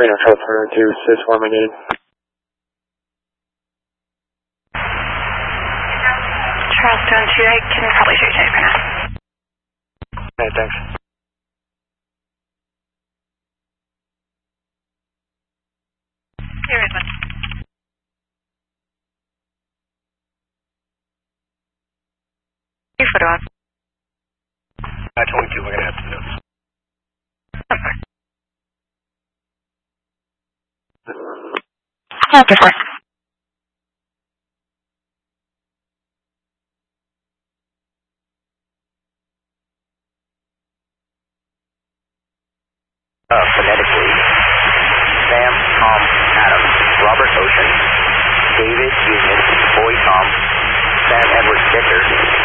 Reno Charles to Sys Warming needed. Charles 212, I can probably shoot you for now. Alright, thanks. Here is one. Your photo on. 22, we're going to have to do this. After 4. Phonetically. Sam, Tom, Adam, Robert Ocean, David Union, Boy Tom, Sam Edward Dicker,